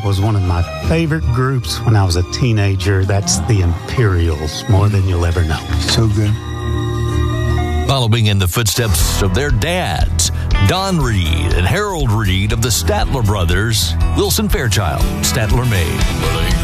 that was one of my favorite groups when I was a teenager. That's the Imperials, more than you'll ever know. So good. Following in the footsteps of their dads, Don Reed and Harold Reed of the Statler Brothers, Wilson Fairchild, Statler Made.